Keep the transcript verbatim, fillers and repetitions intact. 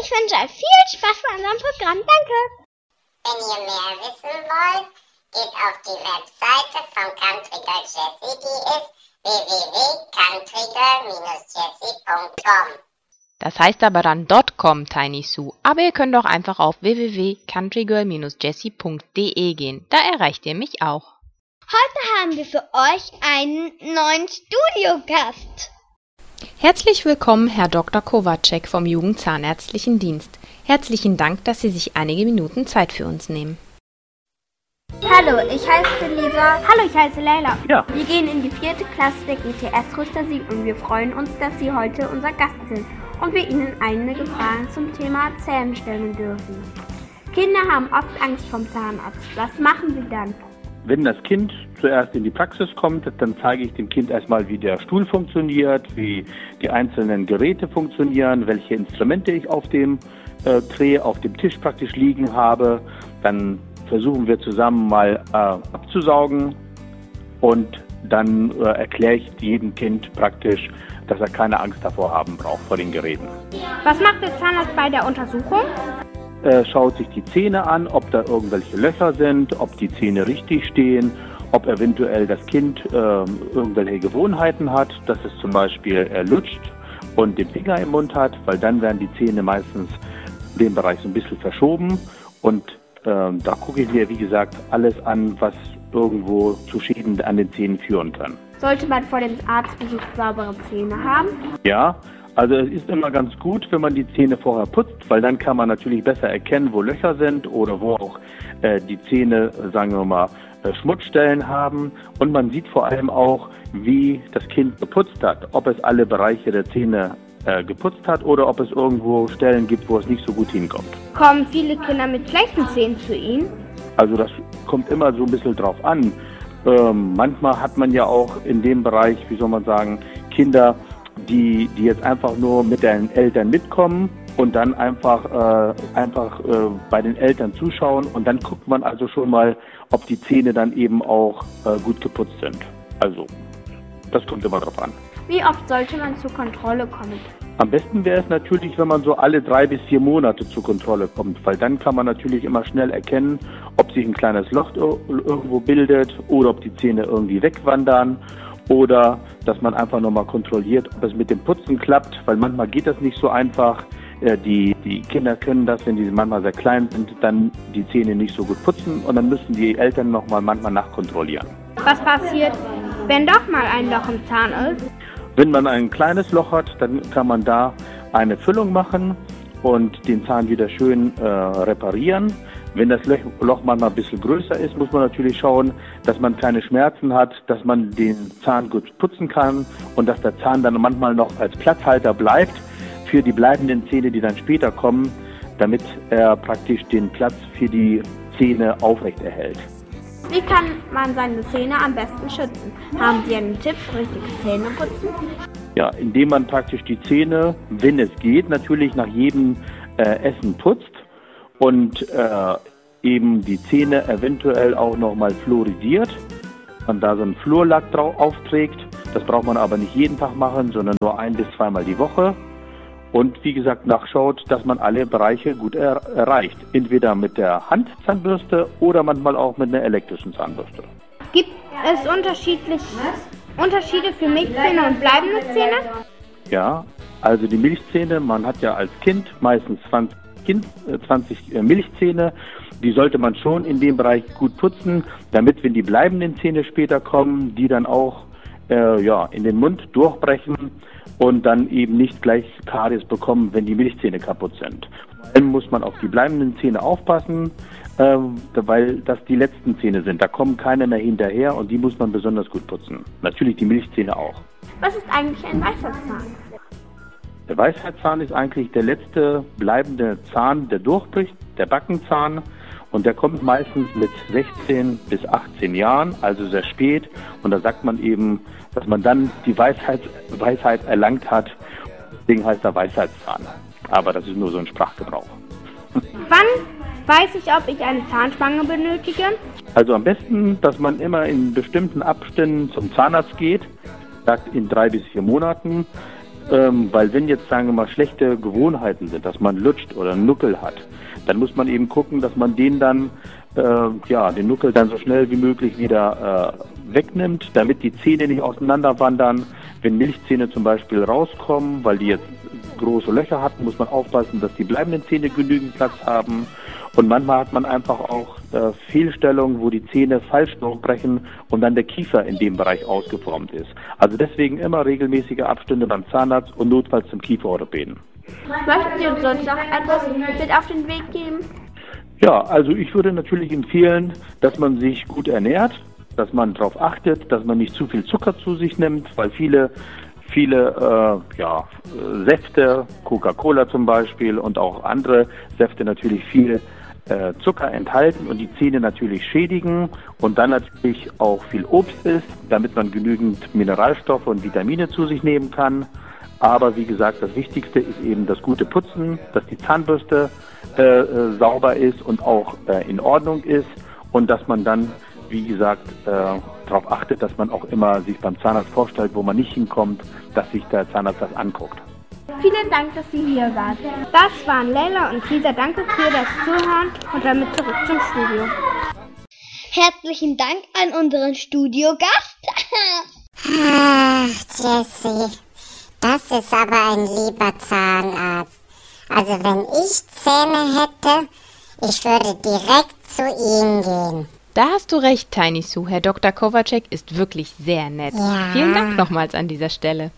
ich wünsche euch viel Spaß bei unserem Programm. Danke! Wenn ihr mehr wissen wollt, geht auf die Webseite von Country Girl Jessie, die ist w w w punkt country girl dash jessie punkt com. Das heißt aber dann .com, Tiny Sue. Aber ihr könnt auch einfach auf w w w punkt country girl dash jessie punkt d e gehen. Da erreicht ihr mich auch. Heute haben wir für euch einen neuen Studiogast. Herzlich willkommen, Herr Doktor Kowacek vom Jugendzahnärztlichen Dienst. Herzlichen Dank, dass Sie sich einige Minuten Zeit für uns nehmen. Hallo, ich heiße Lisa. Hallo, ich heiße Leila. Ja. Wir gehen in die vierte Klasse der G T S Rüster sieben und wir freuen uns, dass Sie heute unser Gast sind und wir Ihnen einige Fragen zum Thema Zähne stellen dürfen. Kinder haben oft Angst vom Zahnarzt. Was machen Sie dann? Wenn das Kind zuerst in die Praxis kommt, dann zeige ich dem Kind erstmal, wie der Stuhl funktioniert, wie die einzelnen Geräte funktionieren, welche Instrumente ich auf dem äh, Tray, auf dem Tisch praktisch liegen habe. Dann versuchen wir zusammen mal äh, abzusaugen und dann äh, erkläre ich jedem Kind praktisch, dass er keine Angst davor haben braucht, vor den Geräten. Was macht der Zahnarzt bei der Untersuchung? Er schaut sich die Zähne an, ob da irgendwelche Löcher sind, ob die Zähne richtig stehen, ob eventuell das Kind äh, irgendwelche Gewohnheiten hat, dass es zum Beispiel er lutscht und den Finger im Mund hat, weil dann werden die Zähne meistens in dem Bereich so ein bisschen verschoben und äh, da gucke ich mir, wie gesagt, alles an, was irgendwo zu Schäden an den Zähnen führen kann. Sollte man vor dem Arztbesuch saubere Zähne haben? Ja, also es ist immer ganz gut, wenn man die Zähne vorher putzt, weil dann kann man natürlich besser erkennen, wo Löcher sind oder wo auch äh, die Zähne, sagen wir mal, äh, Schmutzstellen haben. Und man sieht vor allem auch, wie das Kind geputzt hat, ob es alle Bereiche der Zähne äh, geputzt hat oder ob es irgendwo Stellen gibt, wo es nicht so gut hinkommt. Kommen viele Kinder mit schlechten Zähnen zu Ihnen? Also das kommt immer so ein bisschen drauf an. Ähm, manchmal hat man ja auch in dem Bereich, wie soll man sagen, Kinder, die, die jetzt einfach nur mit den Eltern mitkommen und dann einfach, äh, einfach äh, bei den Eltern zuschauen und dann guckt man also schon mal, ob die Zähne dann eben auch äh, gut geputzt sind. Also, das kommt immer drauf an. Wie oft sollte man zur Kontrolle kommen? Am besten wäre es natürlich, wenn man so alle drei bis vier Monate zur Kontrolle kommt, weil dann kann man natürlich immer schnell erkennen, ob sich ein kleines Loch irgendwo bildet oder ob die Zähne irgendwie wegwandern. Oder dass man einfach nochmal kontrolliert, ob es mit dem Putzen klappt, weil manchmal geht das nicht so einfach. Die, die Kinder können das, wenn die manchmal sehr klein sind, dann die Zähne nicht so gut putzen und dann müssen die Eltern nochmal manchmal nachkontrollieren. Was passiert, wenn doch mal ein Loch im Zahn ist? Wenn man ein kleines Loch hat, dann kann man da eine Füllung machen und den Zahn wieder schön äh, reparieren. Wenn das Loch manchmal ein bisschen größer ist, muss man natürlich schauen, dass man keine Schmerzen hat, dass man den Zahn gut putzen kann und dass der Zahn dann manchmal noch als Platzhalter bleibt für die bleibenden Zähne, die dann später kommen, damit er praktisch den Platz für die Zähne aufrecht erhält. Wie kann man seine Zähne am besten schützen? Haben Sie einen Tipp für richtiges Zähneputzen? Ja, indem man praktisch die Zähne, wenn es geht, natürlich nach jedem äh, Essen putzt. Und äh, eben die Zähne eventuell auch nochmal fluorisiert, man da so einen Fluorlack drauf aufträgt. Das braucht man aber nicht jeden Tag machen, sondern nur ein- bis zweimal die Woche. Und wie gesagt, nachschaut, dass man alle Bereiche gut er erreicht. Entweder mit der Handzahnbürste oder manchmal auch mit einer elektrischen Zahnbürste. Gibt es unterschiedlich, Unterschiede für Milchzähne und bleibende Zähne? Ja, also die Milchzähne, man hat ja als Kind meistens zwanzig zwanzig Milchzähne, die sollte man schon in dem Bereich gut putzen, damit, wenn die bleibenden Zähne später kommen, die dann auch äh, ja, in den Mund durchbrechen und dann eben nicht gleich Karies bekommen, wenn die Milchzähne kaputt sind. Vor allem muss man auf die bleibenden Zähne aufpassen, äh, weil das die letzten Zähne sind. Da kommen keine mehr hinterher und die muss man besonders gut putzen. Natürlich die Milchzähne auch. Was ist eigentlich ein Weisheitszahn? Der Weisheitszahn ist eigentlich der letzte bleibende Zahn, der durchbricht, der Backenzahn. Und der kommt meistens mit sechzehn bis achtzehn Jahren, also sehr spät. Und da sagt man eben, dass man dann die Weisheit, Weisheit erlangt hat. Deswegen heißt er Weisheitszahn. Aber das ist nur so ein Sprachgebrauch. Wann weiß ich, ob ich eine Zahnspange benötige? Also am besten, dass man immer in bestimmten Abständen zum Zahnarzt geht. Sagt in drei bis vier Monaten. ähm, weil wenn jetzt, sagen wir mal, schlechte Gewohnheiten sind, dass man lutscht oder einen Nuckel hat, dann muss man eben gucken, dass man den dann, äh, ja, den Nuckel dann so schnell wie möglich wieder äh, wegnimmt, damit die Zähne nicht auseinanderwandern. Wenn Milchzähne zum Beispiel rauskommen, weil die jetzt große Löcher hatten, muss man aufpassen, dass die bleibenden Zähne genügend Platz haben. Und manchmal hat man einfach auch äh, Fehlstellungen, wo die Zähne falsch durchbrechen und dann der Kiefer in dem Bereich ausgeformt ist. Also deswegen immer regelmäßige Abstände beim Zahnarzt und notfalls zum Kieferorthopäden. Möchten Sie uns sonst noch etwas mit auf den Weg geben? Ja, also ich würde natürlich empfehlen, dass man sich gut ernährt, dass man darauf achtet, dass man nicht zu viel Zucker zu sich nimmt, weil viele viele äh, ja, Säfte, Coca-Cola zum Beispiel und auch andere Säfte natürlich viel äh, Zucker enthalten und die Zähne natürlich schädigen und dann natürlich auch viel Obst isst, damit man genügend Mineralstoffe und Vitamine zu sich nehmen kann. Aber wie gesagt, das Wichtigste ist eben das gute Putzen, dass die Zahnbürste äh, äh, sauber ist und auch äh, in Ordnung ist und dass man dann, wie gesagt, äh, darauf achtet, dass man auch immer sich beim Zahnarzt vorstellt, wo man nicht hinkommt, dass sich der Zahnarzt das anguckt. Vielen Dank, dass Sie hier waren. Das waren Leila und Lisa. Danke für das Zuhören und damit zurück zum Studio. Herzlichen Dank an unseren Studiogast. Ach, Jessie, das ist aber ein lieber Zahnarzt. Also wenn ich Zähne hätte, ich würde direkt zu ihm gehen. Da hast du recht, Tiny Sue. Herr Doktor Kowacek ist wirklich sehr nett. Ja. Vielen Dank nochmals an dieser Stelle.